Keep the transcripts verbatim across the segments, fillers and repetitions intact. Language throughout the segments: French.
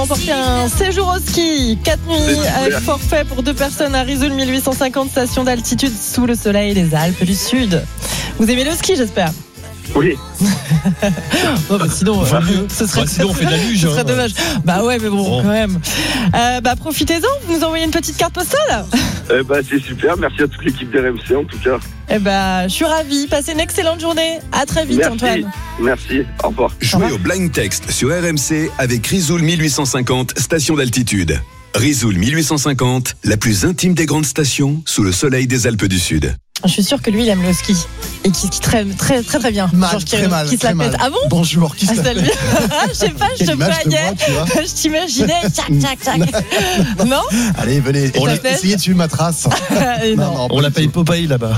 Remporter un séjour au ski, quatre nuits avec forfait pour deux personnes à Risoul, mille huit cent cinquante stations d'altitude sous le soleil des Alpes du Sud. Vous aimez le ski, j'espère? Oui. Non, bah sinon, enfin, euh, ce serait, bah, sinon on fait de la luge. ce serait hein. dommage. Bah ouais, mais bon, Bon. quand même. Euh, bah profitez-en, vous nous envoyez une petite carte postale. Eh ben, c'est super. Merci à toute l'équipe d'R M C en tout cas. Eh bah, je suis ravie. Passez une excellente journée. À très vite, Merci. Antoine. Merci. Au revoir. Jouez au blind text sur R M C avec Risoul mille huit cent cinquante, station d'altitude. Risoul mille huit cent cinquante, la plus intime des grandes stations sous le soleil des Alpes du Sud. Je suis sûre que lui, il aime le ski. Et qu'il skie très, très, très, très bien. Mal, Genre, qui, très mal, qui se très la pète. mal. Ah bon? Bonjour, qui se Ah, la salut. pète? Je sais pas, je Quelle te image de voyais. moi, tu vois. Je t'imaginais. Tchac, tchac, tchac. Non? Allez, venez, On l'a- essayez de suivre ma trace. Et Non, non. non, On pas l'appelle du tout. Popeye là-bas.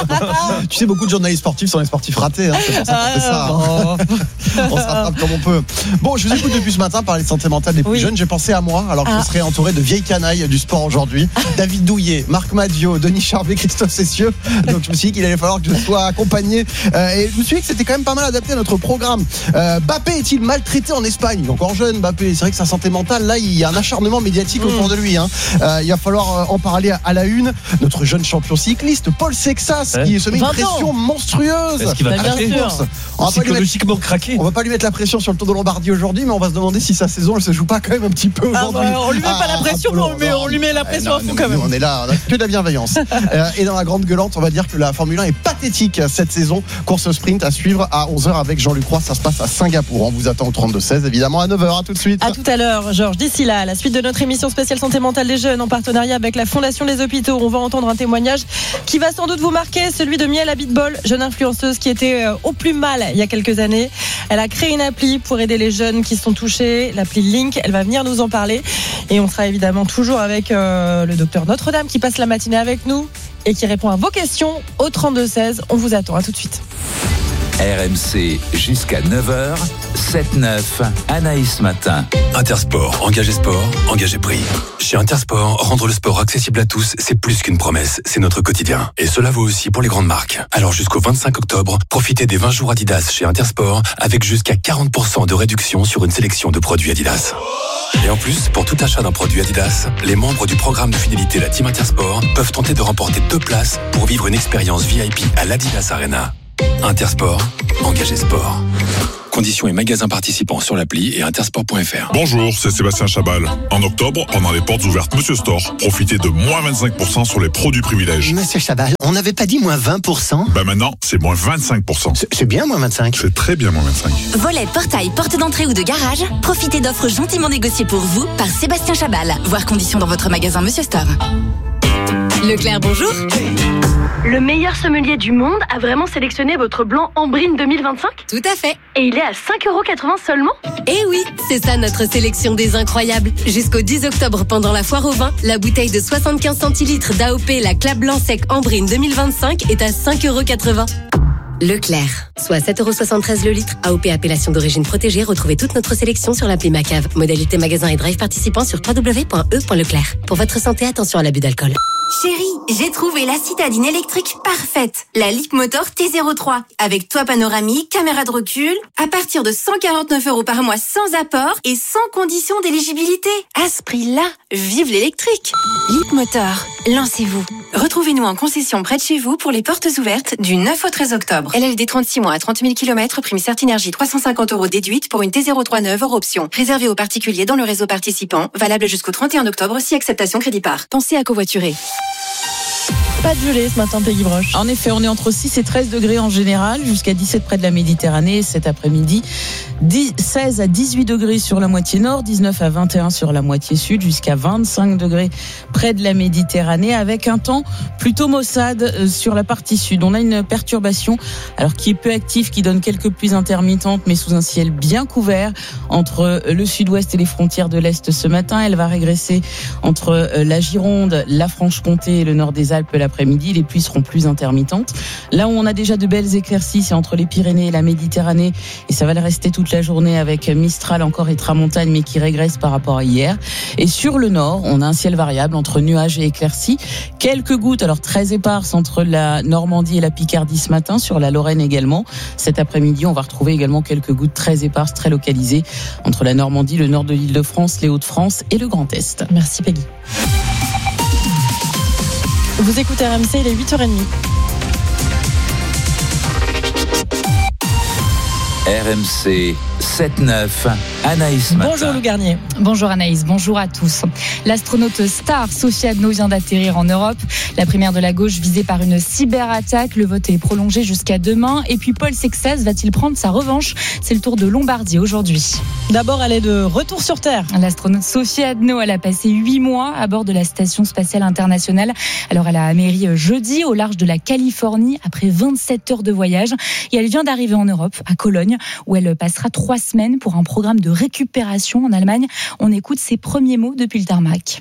Tu sais, beaucoup de journalistes sportifs sont des sportifs ratés, hein, c'est pour ça qu'on fait ça. Ah, bon. On se rattrape comme on peut. Bon, je vous écoute depuis ce matin parler de santé mentale des plus Oui. jeunes. J'ai pensé à moi, alors que Ah. je serais entouré de vieilles canailles du sport aujourd'hui. David Douillet, Marc Madiot, Denis Charbet, Christophe Cessieux. Donc je me suis dit qu'il allait falloir que je sois accompagné. Euh, et je me suis dit que c'était quand même pas mal adapté à notre programme. Euh, Mbappé est-il maltraité en Espagne? Il est encore jeune, Mbappé. C'est vrai que sa santé mentale, là, il y a un acharnement médiatique Mmh. autour de lui. Hein. Euh, il va falloir euh, en parler à, à la une. Notre jeune champion cycliste, Paul Sexas, Ouais. qui se met une vingt ans. pression monstrueuse. Est-ce qu'il va Bah, bien craquer? sûr. Course. On va pas lui mettre Psychologiquement craqué. on va pas lui mettre la pression sur le Tour de Lombardie aujourd'hui, mais on va se demander si sa saison elle se joue pas quand même un petit peu Ah, aujourd'hui. bah, on lui met pas la pression, Apollo, mais on, met- non. on lui met la Eh, pression non, à fond nous, quand même. nous, on est là, on a que de la bienveillance. Euh, et dans la grande gueulante, on va dire que la Formule un est pathétique cette saison. Course sprint à suivre à onze heures avec Jean-Luc Roy. Ça se passe à Singapour. On vous attend au trente-deux seize, évidemment, à neuf heures. À tout de suite. À tout à l'heure, Georges. D'ici là, la suite de notre émission spéciale santé mentale des jeunes en partenariat avec la Fondation des Hôpitaux. On va entendre un témoignage qui va sans doute vous marquer, celui de Miel Abitbol, jeune influenceuse qui était euh, au plus mal il y a quelques années. Elle a créé une appli pour aider les jeunes qui sont touchés, l'appli Link. Elle va venir nous en parler. Et on sera évidemment toujours avec euh, le docteur Notre-Dame qui passe la matinée avec nous et qui répond à vos questions au trente-deux seize. On vous attend. À tout de suite. R M C jusqu'à neuf heures, sept neuf, Anaïs Matin. Intersport, engagé sport, engagé prix. Chez Intersport, rendre le sport accessible à tous, c'est plus qu'une promesse, c'est notre quotidien. Et cela vaut aussi pour les grandes marques. Alors jusqu'au vingt-cinq octobre, profitez des vingt jours Adidas chez Intersport avec jusqu'à quarante pour cent de réduction sur une sélection de produits Adidas. Et en plus, pour tout achat d'un produit Adidas, les membres du programme de fidélité La Team Intersport peuvent tenter de remporter deux places pour vivre une expérience V I P à l'Adidas Arena. Intersport, engagé sport. Conditions et magasins participants sur l'appli et intersport point f r. Bonjour, c'est Sébastien Chabal. En octobre, pendant les portes ouvertes Monsieur Store, profitez de moins vingt-cinq pour cent sur les produits privilèges. Monsieur Chabal, on n'avait pas dit moins vingt pour cent? Ben maintenant, c'est moins vingt-cinq pour cent. C'est bien moins vingt-cinq. C'est très bien moins vingt-cinq. Volet, portail, porte d'entrée ou de garage, profitez d'offres gentiment négociées pour vous par Sébastien Chabal. Voir conditions dans votre magasin Monsieur Store. Leclerc, bonjour. Le meilleur sommelier du monde a vraiment sélectionné votre blanc Ambrine deux mille vingt-cinq? Tout à fait. Et il est à cinq euros quatre-vingts seulement? Eh oui, c'est ça notre sélection des incroyables. Jusqu'au dix octobre, pendant la foire au vin, la bouteille de soixante-quinze centilitres d'A O P, la Clap Blanc Sec Ambrine deux mille vingt-cinq est à cinq euros quatre-vingts. Leclerc, soit sept euros soixante-treize le litre. A O P appellation d'origine protégée. Retrouvez toute notre sélection sur l'appli Macave. Modalité magasin et drive participant sur w w w point e point leclerc. Pour votre santé, attention à l'abus d'alcool. Chérie, j'ai trouvé la citadine électrique parfaite. La Leapmotor T zéro trois. Avec toit panoramique, caméra de recul. À partir de cent quarante-neuf euros par mois sans apport et sans condition d'éligibilité. À ce prix-là, vive l'électrique. Leapmotor, lancez-vous. Retrouvez-nous en concession près de chez vous pour les portes ouvertes du neuf au treize octobre. L L D trente-six mois à trente mille kilomètres, prime Certinergie trois cent cinquante euros déduite pour une T zéro trois neuve hors option. Réservée aux particuliers dans le réseau participant. Valable jusqu'au trente et un octobre si acceptation crédit par. Pensez à covoiturer. Pas de gelée ce matin, Peggy Broche. En effet, on est entre six et treize degrés en général, jusqu'à dix-sept près de la Méditerranée cet après-midi. seize à dix-huit degrés sur la moitié nord, dix-neuf à vingt et un sur la moitié sud, jusqu'à vingt-cinq degrés près de la Méditerranée, avec un temps plutôt maussade sur la partie sud. On a une perturbation, alors qui est peu active, qui donne quelques pluies intermittentes, mais sous un ciel bien couvert entre le sud-ouest et les frontières de l'Est ce matin. Elle va régresser entre la Gironde, la Franche-Comté, le nord des Alpes, la l'après-midi. Les pluies seront plus intermittentes. Là où on a déjà de belles éclaircies, c'est entre les Pyrénées et la Méditerranée. Et ça va le rester toute la journée avec Mistral encore et tramontane, mais qui régresse par rapport à hier. Et sur le nord, on a un ciel variable entre nuages et éclaircies. Quelques gouttes, alors très éparses, entre la Normandie et la Picardie ce matin, sur la Lorraine également. Cet après-midi, on va retrouver également quelques gouttes très éparses, très localisées, entre la Normandie, le nord de l'Île-de-France, les Hauts-de-France et le Grand Est. Merci Peggy. Vous écoutez R M C, il est huit heures trente. R M C sept neuf, Anaïs Matin. Bonjour Lou Garnier. Bonjour Anaïs, bonjour à tous. L'astronaute star Sophie Adno vient d'atterrir en Europe. La primaire de la gauche visée par une cyberattaque. Le vote est prolongé jusqu'à demain. Et puis Paul Sexas va-t-il prendre sa revanche ? C'est le tour de Lombardie aujourd'hui. D'abord, elle est de retour sur Terre. L'astronaute Sophie Adno, elle a passé huit mois à bord de la Station Spatiale Internationale. Alors elle a atterri jeudi au large de la Californie après vingt-sept heures de voyage. Et elle vient d'arriver en Europe, à Cologne, où elle passera trois semaines pour un programme de récupération en Allemagne. On écoute ses premiers mots depuis le tarmac.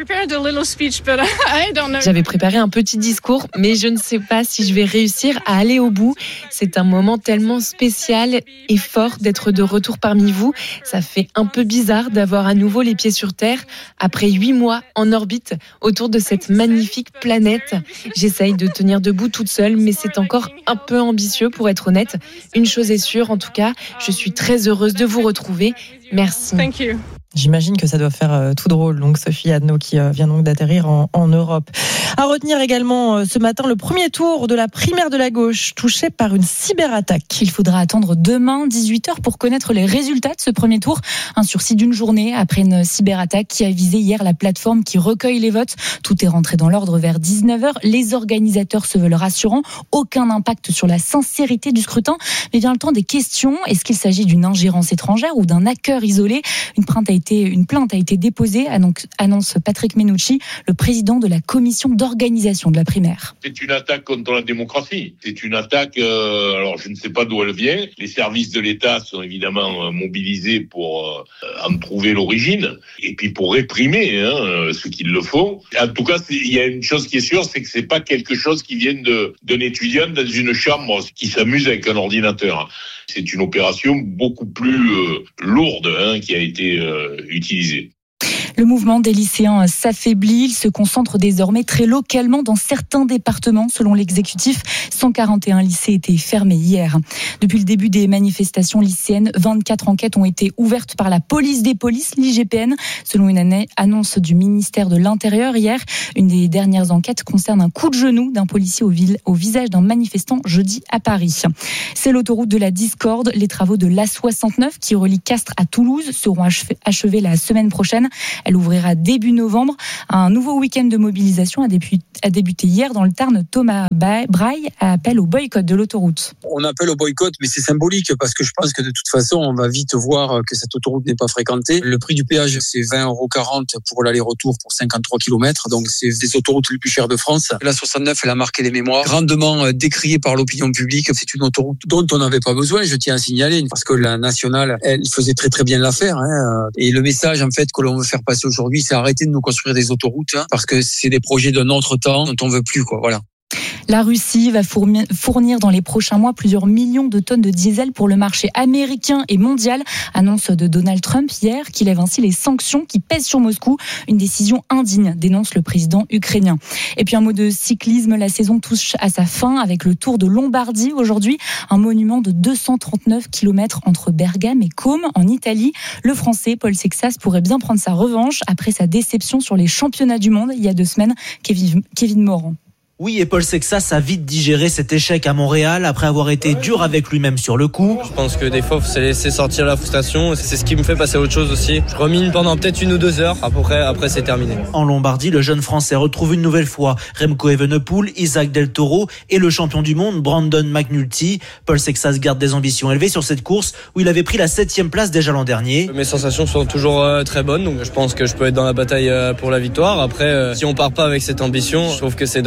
J'avais préparé un petit discours, mais je ne sais pas si je vais réussir à aller au bout. C'est un moment tellement spécial et fort d'être de retour parmi vous. Ça fait un peu bizarre d'avoir à nouveau les pieds sur Terre après huit mois en orbite autour de cette magnifique planète. J'essaye de tenir debout toute seule, mais c'est encore un peu ambitieux pour être honnête. Une chose est sûre, en tout cas, je suis très heureuse de vous retrouver. Merci. Thank you. J'imagine que ça doit faire euh, tout drôle, donc Sophie Adno qui euh, vient donc d'atterrir en, en Europe. À retenir également euh, ce matin le premier tour de la primaire de la gauche touché par une cyberattaque. Il faudra attendre demain dix-huit heures pour connaître les résultats de ce premier tour. Un sursis d'une journée après une cyberattaque qui a visé hier la plateforme qui recueille les votes. Tout est rentré dans l'ordre vers dix-neuf heures. Les organisateurs se veulent rassurants. Aucun impact sur la sincérité du scrutin. Mais vient le temps des questions. Est-ce qu'il s'agit d'une ingérence étrangère ou d'un hacker isolé ? Une plainte a été, une plainte a été déposée, annonce Patrick Menucci, le président de la commission d'organisation de la primaire. C'est une attaque contre la démocratie. C'est une attaque, euh, alors je ne sais pas d'où elle vient. Les services de l'État sont évidemment euh, mobilisés pour euh, en trouver l'origine et puis pour réprimer hein, ceux qui le font. En tout cas, il y a une chose qui est sûre, c'est que c'est pas quelque chose qui vient de, d'un étudiant dans une chambre qui s'amuse avec un ordinateur. C'est une opération beaucoup plus euh, lourde hein, qui a été euh, utilisée. Le mouvement des lycéens s'affaiblit. Il se concentre désormais très localement dans certains départements. Selon l'exécutif, cent quarante et un lycées étaient fermés hier. Depuis le début des manifestations lycéennes, vingt-quatre enquêtes ont été ouvertes par la police des polices, l'I G P N. Selon une annonce du ministère de l'Intérieur hier, une des dernières enquêtes concerne un coup de genou d'un policier au, vil- au visage d'un manifestant jeudi à Paris. C'est l'autoroute de la discorde. Les travaux de l'A soixante-neuf qui relie Castres à Toulouse seront achevés la semaine prochaine. Elle ouvrira début novembre. Un nouveau week-end de mobilisation a débuté hier dans le Tarn. Thomas Braille appelle au boycott de l'autoroute. On appelle au boycott, mais c'est symbolique parce que je pense que de toute façon, on va vite voir que cette autoroute n'est pas fréquentée. Le prix du péage, c'est vingt euros quarante pour l'aller-retour pour cinquante-trois kilomètres. Donc, c'est des autoroutes les plus chères de France. La soixante-neuf, elle a marqué les mémoires. Grandement décriée par l'opinion publique. C'est une autoroute dont on n'avait pas besoin, je tiens à signaler, parce que la nationale, elle faisait très très bien l'affaire. Hein. Et le message, en fait, que l'on veut faire passer aujourd'hui, c'est arrêter de nous construire des autoroutes, hein, parce que c'est des projets d'un autre temps dont on veut plus, quoi. Voilà. La Russie va fournir dans les prochains mois plusieurs millions de tonnes de diesel pour le marché américain et mondial. Annonce de Donald Trump hier, qui lève ainsi les sanctions qui pèsent sur Moscou. Une décision indigne, dénonce le président ukrainien. Et puis un mot de cyclisme, la saison touche à sa fin avec le Tour de Lombardie aujourd'hui. Un monument de deux cent trente-neuf kilomètres entre Bergame et Côme en Italie. Le Français Paul Sexas pourrait bien prendre sa revanche après sa déception sur les championnats du monde il y a deux semaines. Kevin, Kevin Morand. Oui, et Paul Sexas a vite digéré cet échec à Montréal après avoir été dur avec lui-même sur le coup. Je pense que des fois, il faut laisser sortir la frustration. C'est ce qui me fait passer à autre chose aussi. Je remine pendant peut-être une ou deux heures. Après, après c'est terminé. En Lombardie, le jeune Français retrouve une nouvelle fois Remco Evenepoel, Isaac Del Toro et le champion du monde Brandon McNulty. Paul Sexas garde des ambitions élevées sur cette course où il avait pris la septième place déjà l'an dernier. Mes sensations sont toujours euh, très bonnes, donc je pense que je peux être dans la bataille euh, pour la victoire. Après, euh, si on part pas avec cette ambition, je trouve que c'est dommage et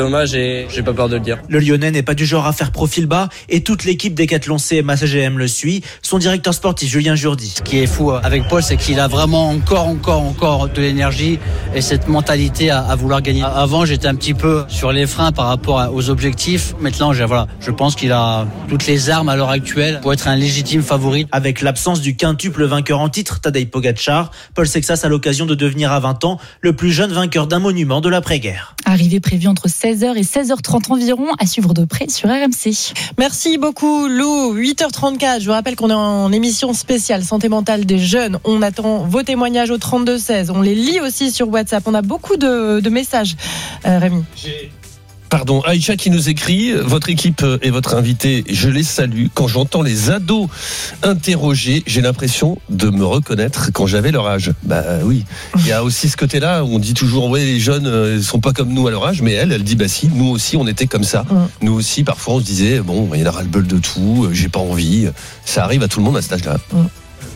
j'ai, j'ai pas peur de le dire. Le Lyonnais n'est pas du genre à faire profil bas et toute l'équipe Decathlon C M A C G M le suit. Son directeur sportif Julien Jourdi. Ce qui est fou avec Paul, c'est qu'il a vraiment encore, encore, encore de l'énergie et cette mentalité à, à vouloir gagner. Avant, j'étais un petit peu sur les freins par rapport aux objectifs. Maintenant, je, voilà, je pense qu'il a toutes les armes à l'heure actuelle pour être un légitime favori. Avec l'absence du quintuple vainqueur en titre, Tadej Pogačar, Paul Sexas a l'occasion de devenir à vingt ans le plus jeune vainqueur d'un monument de l'après-guerre. Arrivée prévue entre seize heures et seize heures trente environ, à suivre de près sur R M C. Merci beaucoup Lou, huit heures trente-quatre. Je vous rappelle qu'on est en émission spéciale santé mentale des jeunes. On attend vos témoignages au trente-deux seize. On les lit aussi sur WhatsApp. On a beaucoup de, de messages, euh, Rémi. J'ai... Pardon, Aïcha qui nous écrit, votre équipe et votre invité, je les salue. Quand j'entends les ados interrogés, j'ai l'impression de me reconnaître quand j'avais leur âge. Bah oui, il y a aussi ce côté-là où on dit toujours, ouais, les jeunes ne sont pas comme nous à leur âge, mais elle, elle dit, bah si, nous aussi on était comme ça. Mm. Nous aussi, parfois on se disait, bon, il y en a ras-le-bol de tout, j'ai pas envie. Ça arrive à tout le monde à cet âge-là. Mm.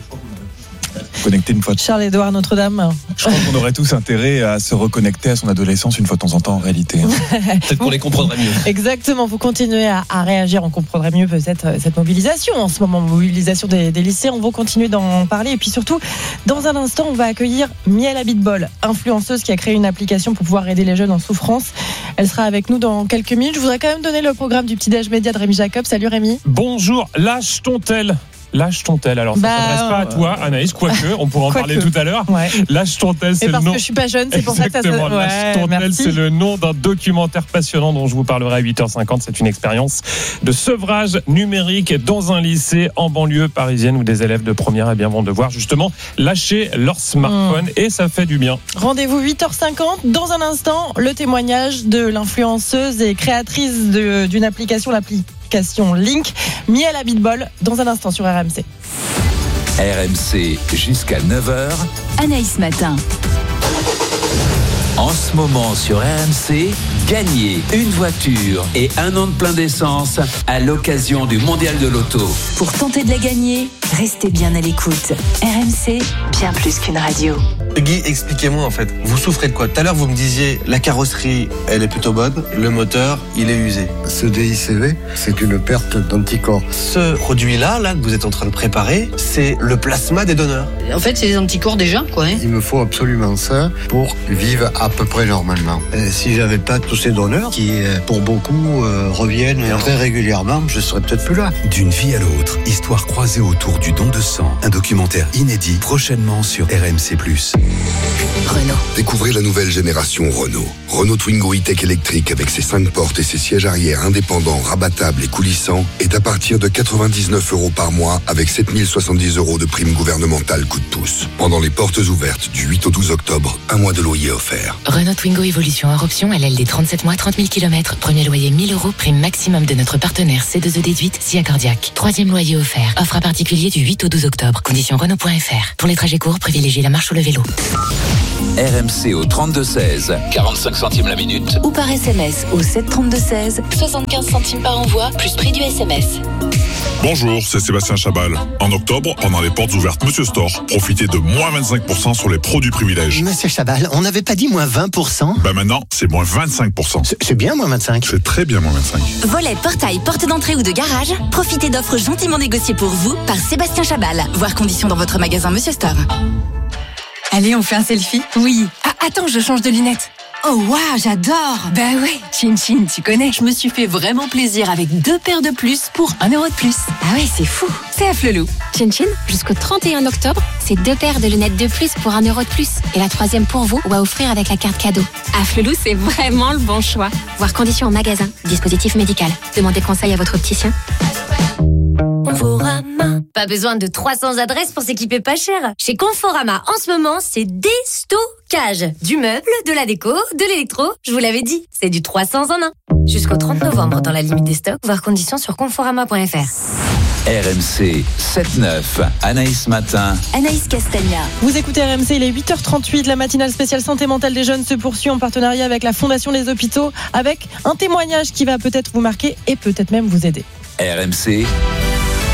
Connecter une fois. Charles-Édouard Notre-Dame. Je crois qu'on aurait tous intérêt à se reconnecter à son adolescence une fois de temps en temps en réalité. Peut-être qu'on les comprendrait mieux. Exactement, vous continuez à, à réagir, on comprendrait mieux peut-être cette mobilisation en ce moment, mobilisation des, des lycées, on va continuer d'en parler et puis surtout, dans un instant, on va accueillir Miel Abitbol, influenceuse qui a créé une application pour pouvoir aider les jeunes en souffrance. Elle sera avec nous dans quelques minutes. Je voudrais quand même donner le programme du Petit-Déj Média de Rémi Jacob. Salut Rémi. Bonjour, lâche ton tel. Lâche ton tel. Alors, ça bah, ne s'adresse pas à toi, Anaïs, quoique, on pourra en parler que. tout à l'heure. Ouais. Lâche ton tel, c'est et le parce nom. que je suis pas jeune, c'est pour ça que ça se. Exactement. Ouais, Lâche ton tel, c'est le nom d'un documentaire passionnant dont je vous parlerai à huit heures cinquante. C'est une expérience de sevrage numérique dans un lycée en banlieue parisienne où des élèves de première eh bien, vont devoir justement lâcher leur smartphone mmh. et ça fait du bien. Rendez-vous huit heures cinquante. Dans un instant, le témoignage de l'influenceuse et créatrice de, d'une application, l'application Link, Miel Abitbol, dans un instant sur R M C. R M C jusqu'à neuf heures. Anaïs Matin. En ce moment sur R M C, gagnez une voiture et un an de plein d'essence à l'occasion du Mondial de l'Auto. Pour tenter de la gagner, restez bien à l'écoute. R M C, bien plus qu'une radio. Guy, expliquez-moi en fait, vous souffrez de quoi? Tout à l'heure vous me disiez la carrosserie elle est plutôt bonne, le moteur il est usé. Ce D I C V, c'est une perte d'anticorps. Ce produit-là là, que vous êtes en train de préparer, c'est le plasma des donneurs. En fait c'est des anticorps déjà quoi. Hein. Il me faut absolument ça pour vivre à peu près normalement. Et si j'avais pas tous ces donneurs qui pour beaucoup euh, reviennent très régulièrement, je serais peut-être plus là. D'une vie à l'autre, histoire croisée autour du don de sang, un documentaire inédit prochainement sur R M C plus. Renault. Découvrez la nouvelle génération Renault. Renault Twingo E-Tech électrique avec ses cinq portes et ses sièges arrière indépendants, rabattables et coulissants est à partir de quatre-vingt-dix-neuf euros par mois avec sept mille soixante-dix euros de prime gouvernementale coup de pouce. Pendant les portes ouvertes du huit au douze octobre, un mois de loyer offert. Renault Twingo Evolution hors option, L L D trente-sept mois, trente mille kilomètres. Premier loyer mille euros, prime maximum de notre partenaire C deux E déduite, SIA Cardiaque. Troisième loyer offert. Offre à particulier du huit au douze octobre. Conditions Renault point F R. Pour les trajets courts, privilégiez la marche ou le vélo. R M C au trente-deux seize, quarante-cinq centimes la minute. Ou par S M S au sept trente-deux seize, soixante-quinze centimes par envoi, plus prix du S M S. Bonjour, c'est Sébastien Chabal. En octobre, pendant les portes ouvertes Monsieur Store, profitez de moins vingt-cinq pour cent sur les produits privilèges. Monsieur Chabal, on n'avait pas dit moins vingt pour cent? Ben maintenant, c'est moins vingt-cinq pour cent. C'est, c'est bien moins vingt-cinq. C'est très bien moins vingt-cinq. Volet, portail, porte d'entrée ou de garage, profitez d'offres gentiment négociées pour vous par Sébastien Chabal. Voir conditions dans votre magasin Monsieur Store. Allez, on fait un selfie? Oui. Ah, attends, je change de lunettes. Oh waouh, j'adore. Bah ouais, Chin Chin, tu connais. Je me suis fait vraiment plaisir avec deux paires de plus pour un euro de plus. Ah ouais, c'est fou. C'est à Flelou. Chin Chin, jusqu'au trente et un octobre, c'est deux paires de lunettes de plus pour un euro de plus. Et la troisième pour vous ou à offrir avec la carte cadeau. À Flelou, c'est vraiment le bon choix. Voir conditions en magasin. Dispositif médical. Demandez conseil à votre opticien. Conforama. Pas besoin de trois cents adresses pour s'équiper pas cher. Chez Conforama, en ce moment, c'est déstockage. Du meuble, de la déco, de l'électro. Je vous l'avais dit, c'est du trois cents en un. Jusqu'au trente novembre, dans la limite des stocks, voir conditions sur conforama point F R. R M C sept neuf, Anaïs Matin. Anaïs Castagna. Vous écoutez R M C, il est huit heures trente-huit. La matinale spéciale santé mentale des jeunes se poursuit en partenariat avec la Fondation Les Hôpitaux, avec un témoignage qui va peut-être vous marquer et peut-être même vous aider. R M C,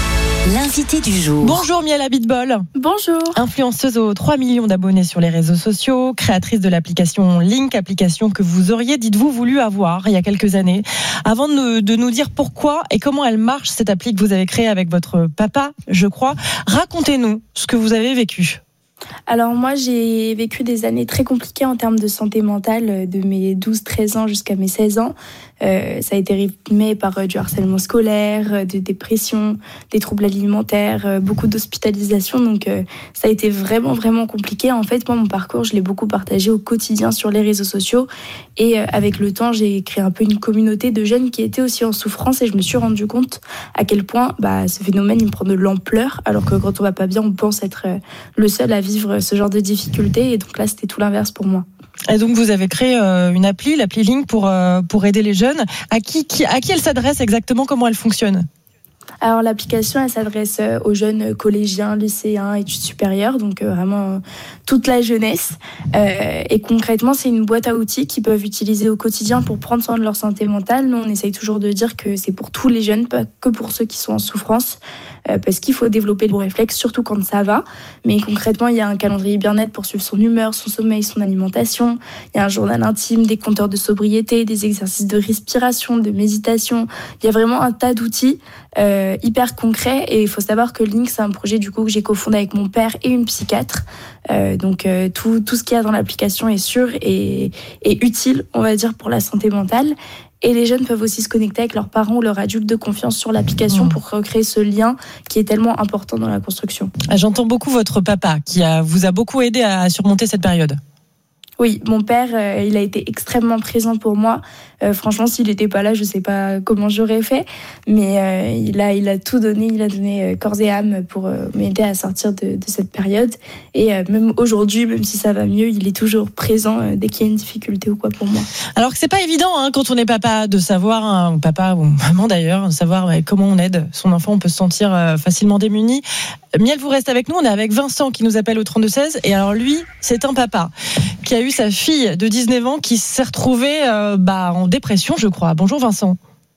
L'invité du jour. Bonjour Miel Abitbol. Bonjour. Influenceuse aux trois millions d'abonnés sur les réseaux sociaux, créatrice de l'application Link, application que vous auriez, dites-vous, voulu avoir il y a quelques années. Avant de nous, de nous dire pourquoi et comment elle marche, cette appli que vous avez créée avec votre papa, je crois, racontez-nous ce que vous avez vécu. Alors moi, j'ai vécu des années très compliquées en termes de santé mentale, de mes douze treize ans jusqu'à mes seize ans. Euh, ça a été rythmé par euh, du harcèlement scolaire, euh, des dépressions, des troubles alimentaires, euh, beaucoup d'hospitalisation. Donc euh, ça a été vraiment, vraiment compliqué. En fait, moi, mon parcours, je l'ai beaucoup partagé au quotidien sur les réseaux sociaux. Et euh, avec le temps, j'ai créé un peu une communauté de jeunes qui étaient aussi en souffrance. Et je me suis rendu compte à quel point bah, ce phénomène, il me prend de l'ampleur. Alors que quand on va pas bien, on pense être euh, le seul à vivre ce genre de difficultés. Et donc là, c'était tout l'inverse pour moi. Et donc vous avez créé euh, une appli, l'appli Link, pour, euh, pour aider les jeunes. À qui, qui, à qui elle s'adresse exactement? Comment elle fonctionne? Alors l'application, elle s'adresse aux jeunes collégiens, lycéens, études supérieures, donc euh, vraiment euh, toute la jeunesse. Euh, et concrètement, c'est une boîte à outils qu'ils peuvent utiliser au quotidien pour prendre soin de leur santé mentale. Nous, on essaye toujours de dire que c'est pour tous les jeunes, pas que pour ceux qui sont en souffrance, euh, parce qu'il faut développer le bon réflexe, surtout quand ça va. Mais concrètement, il y a un calendrier bien-être pour suivre son humeur, son sommeil, son alimentation. Il y a un journal intime, des compteurs de sobriété, des exercices de respiration, de méditation. Il y a vraiment un tas d'outils euh, hyper concrets. Et il faut savoir que Link, c'est un projet du coup que j'ai cofondé avec mon père et une psychiatre. Euh, donc euh, tout, tout ce qu'il y a dans l'application est sûr et, et utile, on va dire, pour la santé mentale. Et les jeunes peuvent aussi se connecter avec leurs parents ou leurs adultes de confiance sur l'application mmh. pour recréer ce lien qui est tellement important dans la construction. J'entends beaucoup votre papa qui a, vous a beaucoup aidé à surmonter cette période. Oui, mon père, euh, il a été extrêmement présent pour moi. Euh, franchement, s'il n'était pas là, je ne sais pas comment j'aurais fait. Mais euh, il, a, il a tout donné, il a donné euh, corps et âme pour euh, m'aider à sortir de, de cette période. Et euh, même aujourd'hui, même si ça va mieux, il est toujours présent euh, dès qu'il y a une difficulté ou quoi pour moi. Alors que c'est pas évident hein, quand on est papa de savoir, hein, papa ou maman d'ailleurs, de savoir ouais, comment on aide son enfant. On peut se sentir euh, facilement démuni. Miel, vous restez avec nous. On est avec Vincent qui nous appelle au trente-deux seize. Et alors lui, c'est un papa qui a eu sa fille de dix-neuf ans qui s'est retrouvée euh, bah, en dépression, je crois. Bonjour Vincent.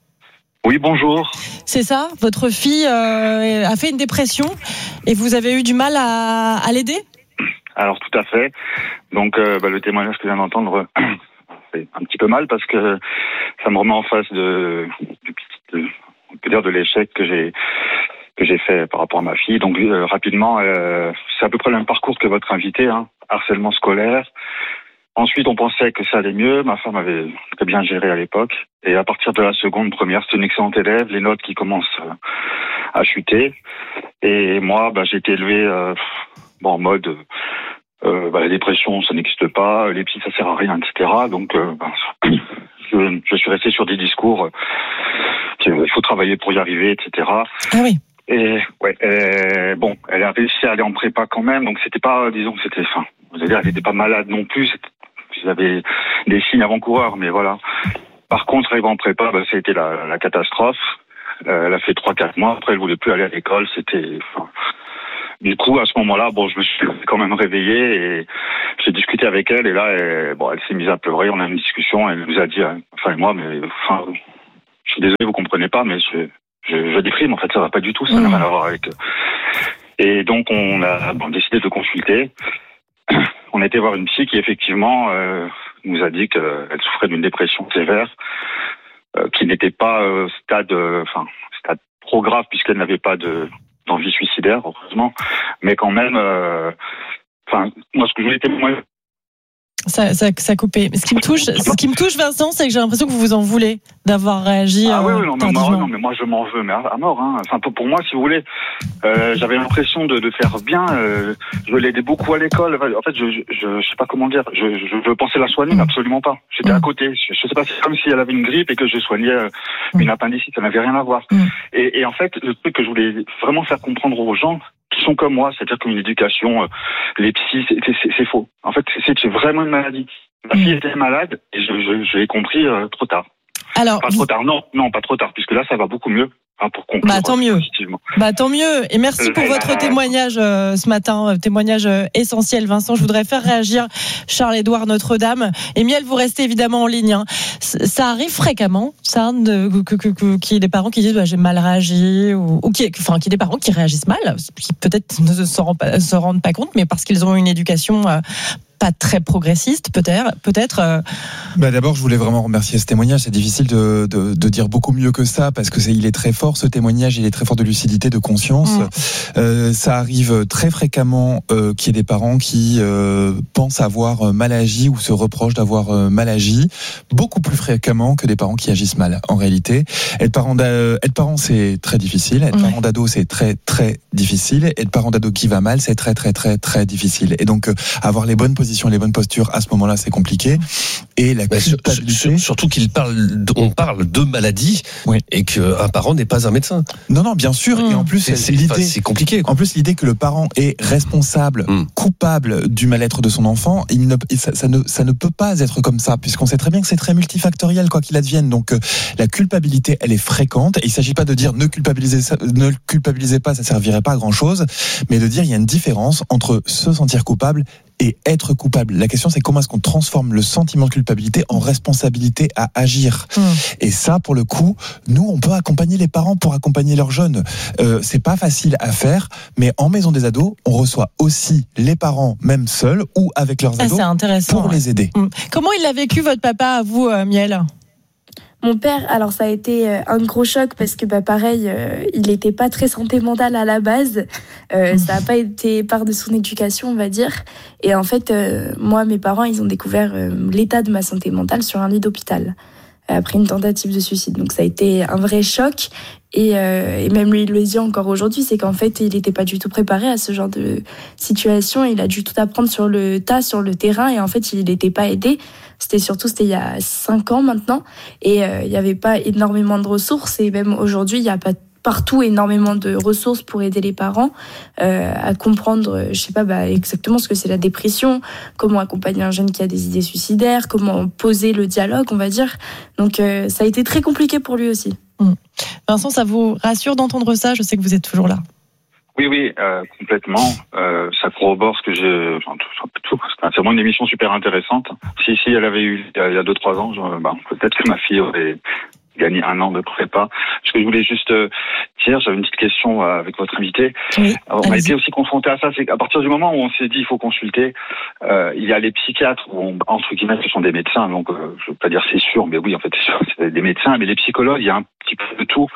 Oui, bonjour. C'est ça, votre fille euh, a fait une dépression et vous avez eu du mal à, à l'aider? Alors tout à fait. Donc euh, bah, le témoignage que je viens d'entendre fait un petit peu mal parce que ça me remet en face de, de, de on peut dire de l'échec que j'ai que j'ai fait par rapport à ma fille. Donc euh, rapidement, euh, c'est à peu près le même parcours que votre invité, hein, harcèlement scolaire. Ensuite, on pensait que ça allait mieux. Ma femme avait très bien géré à l'époque. Et à partir de la seconde, première, c'était une excellente élève. Les notes qui commencent à chuter. Et moi, bah, j'ai été élevé euh, bon, en mode euh, bah, la dépression, ça n'existe pas. Les psys, ça sert à rien, et cetera. Donc, euh, bah, je, je suis resté sur des discours. Euh, il faut travailler pour y arriver, et cetera. Ah oui. Et ouais, et, bon, elle a réussi à aller en prépa quand même. Donc, c'était pas, disons, c'était, enfin, vous allez dire, elle n'était pas malade non plus. J'avais des signes avant-coureurs, mais voilà. Par contre, arrivant en prépa, bah, ça a été la, la catastrophe. Euh, elle a fait trois quatre mois. Après, elle voulait plus aller à l'école. C'était. Enfin... Du coup, à ce moment-là, bon, je me suis quand même réveillé et j'ai discuté avec elle. Et là, elle, bon, elle s'est mise à pleurer. On a eu une discussion. Elle nous a dit, enfin, et moi, mais enfin, je suis désolé, vous comprenez pas, mais je, je, je déprime. En fait, ça va pas du tout. Ça n'a rien à voir avec. Et donc, on a bon, décidé de consulter. On a été voir une psy qui effectivement euh, nous a dit qu'elle souffrait d'une dépression sévère, euh, qui n'était pas euh, stade, enfin euh, stade trop grave puisqu'elle n'avait pas de d'envie suicidaire, heureusement, mais quand même, enfin euh, moi ce que je voulais témoigner. Ça, ça, ça a coupé. Ce qui me touche, ce qui me touche, Vincent, c'est que j'ai l'impression que vous vous en voulez d'avoir réagi. Ah euh, oui, oui, non, mais moi, non, mais moi je m'en veux, mais à, à mort. Hein. Enfin, pour, pour moi, si vous voulez, euh, j'avais l'impression de, de faire bien. Euh, je l'aidais beaucoup à l'école. En fait, je, je, je, je sais pas comment dire. Je, je, je pensais la soigner, mais absolument pas. J'étais mmh. à côté. Je, je sais pas, c'est comme si elle avait une grippe et que je soignais euh, mmh. une appendicite. Ça n'avait rien à voir. Mmh. Et, et en fait, le truc que je voulais vraiment faire comprendre aux gens qui sont comme moi, c'est-à-dire qu'une éducation, euh, les psys, c'est, c'est, c'est faux. En fait, c'est, c'est vraiment une maladie. Ma fille était malade et je, je, je l'ai compris euh, trop tard. Alors, pas trop tard, non, non, pas trop tard, puisque là, ça va beaucoup mieux. Hein, pour conclure, bah tant mieux. Bah tant mieux. Et merci pour Euh, votre bah, témoignage euh, ce matin, euh, témoignage euh, essentiel. Vincent, je voudrais faire réagir Charles-Édouard Notre-Dame. Et Miel, vous restez évidemment en ligne. Hein. C- ça arrive fréquemment, ça, de, que, que, que, qu'il y ait des parents qui disent bah, j'ai mal réagi, ou, ou qui, enfin, qu'il y ait des parents qui réagissent mal, qui peut-être ne se rendent pas, se rendent pas compte, mais parce qu'ils ont une éducation euh, pas très progressiste, peut-être. peut-être euh... bah d'abord, je voulais vraiment remercier ce témoignage. C'est difficile de, de, de dire beaucoup mieux que ça parce que c'est, il est très fort ce témoignage. Il est très fort de lucidité, de conscience. Mmh. Euh, ça arrive très fréquemment euh, qu'il y ait des parents qui euh, pensent avoir mal agi ou se reprochent d'avoir euh, mal agi. Beaucoup plus fréquemment que des parents qui agissent mal. En réalité, être parent, être parent, c'est très difficile. Être mmh. parent d'ado, c'est très très difficile. Être parent d'ado qui va mal, c'est très très très très difficile. Et donc euh, avoir les bonnes positions les bonnes postures à ce moment-là, c'est compliqué. Et la bah, sur, sur, surtout qu'il parle, on parle de maladie, oui. et qu'un parent n'est pas un médecin. Non, non, bien sûr. Mmh. Et en plus, c'est, c'est, l'idée, enfin, c'est compliqué. En plus, l'idée que le parent est responsable, mmh. coupable du mal-être de son enfant, il ne, ça, ça ne, ça ne peut pas être comme ça, puisqu'on sait très bien que c'est très multifactoriel, quoi qu'il advienne. Donc, euh, la culpabilité, elle est fréquente. Et il ne s'agit pas de dire ne culpabilisez, ne culpabilisez pas, ça servirait pas à grand chose, mais de dire il y a une différence entre se sentir coupable et être coupable. La question, c'est comment est-ce qu'on transforme le sentiment de culpabilité en responsabilité à agir. Mmh. Et ça, pour le coup, nous, on peut accompagner les parents pour accompagner leurs jeunes. Euh, c'est pas facile à faire, mais en maison des ados, on reçoit aussi les parents, même seuls ou avec leurs ados, ah, pour ouais. les aider. Mmh. Comment il a vécu, votre papa, à vous, euh, Miel ? Mon père, alors ça a été un gros choc parce que bah pareil, euh, il n'était pas très santé mentale à la base. Euh, mmh. Ça n'a pas été part de son éducation, on va dire. Et en fait, euh, moi, mes parents, ils ont découvert euh, l'état de ma santé mentale sur un lit d'hôpital après une tentative de suicide. Donc ça a été un vrai choc. Et, euh, et même lui, il le dit encore aujourd'hui, c'est qu'en fait, il n'était pas du tout préparé à ce genre de situation. Il a dû tout apprendre sur le tas, sur le terrain, et en fait, il n'était pas aidé. C'était surtout, c'était il y a cinq ans maintenant, et euh, il n'y avait pas énormément de ressources, et même aujourd'hui, il n'y a pas partout énormément de ressources pour aider les parents euh, à comprendre, je sais pas, bah, exactement ce que c'est la dépression, comment accompagner un jeune qui a des idées suicidaires, comment poser le dialogue, on va dire. Donc, euh, ça a été très compliqué pour lui aussi. Mmh. Vincent, ça vous rassure d'entendre ça ? Je sais que vous êtes toujours là. Oui, oui, euh, complètement. Euh, ça corrobore ce que j'ai. Enfin, tout, tout, c'est vraiment une émission super intéressante. Si, si elle avait eu il y a deux, trois ans, je, bah, peut-être que ma fille aurait gagné un an de prépa. Ce que je voulais juste euh, dire, j'avais une petite question euh, avec votre invité. Oui, Alors, on a été aussi confronté à ça, c'est qu'à partir du moment où on s'est dit il faut consulter, euh, il y a les psychiatres, où on, entre guillemets, ce sont des médecins, donc euh, je veux pas dire c'est sûr, mais oui, en fait, c'est sûr, c'est des médecins, mais les psychologues, il y a un petit peu de tout.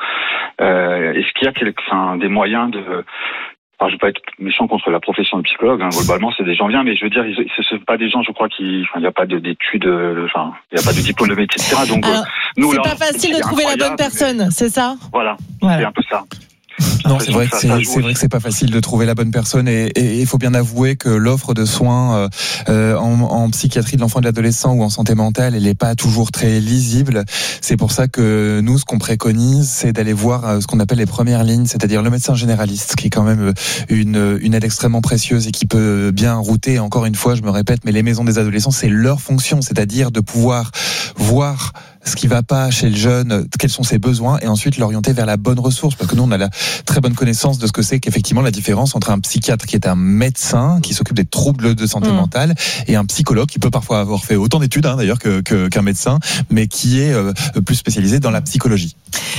Euh, est-ce qu'il y a quelque, enfin, des moyens de... Enfin, je veux pas être méchant contre la profession de psychologue, hein. Globalement, c'est des gens bien, mais je veux dire, ce sont pas des gens, je crois, qui, enfin, il n'y a pas d'études, enfin, il n'y a pas de diplôme de médecine, et cetera. Donc, alors, euh, nous, c'est là, pas facile de trouver la bonne personne, mais... c'est ça? Voilà, voilà. C'est un peu ça. Non, c'est vrai que c'est, c'est vrai que c'est pas facile de trouver la bonne personne, et il faut bien avouer que l'offre de soins euh, en, en psychiatrie de l'enfant et de l'adolescent ou en santé mentale, elle est pas toujours très lisible. C'est pour ça que nous, ce qu'on préconise, c'est d'aller voir ce qu'on appelle les premières lignes, c'est-à-dire le médecin généraliste, qui est quand même une, une aide extrêmement précieuse et qui peut bien router. Encore une fois, je me répète, mais les maisons des adolescents, c'est leur fonction, c'est-à-dire de pouvoir voir ce qui va pas chez le jeune, quels sont ses besoins, et ensuite l'orienter vers la bonne ressource, parce que nous on a la très bonne connaissance de ce que c'est qu'effectivement la différence entre un psychiatre qui est un médecin qui s'occupe des troubles de santé mmh. mentale et un psychologue qui peut parfois avoir fait autant d'études hein, d'ailleurs que, que, qu'un médecin, mais qui est euh, plus spécialisé dans la psychologie.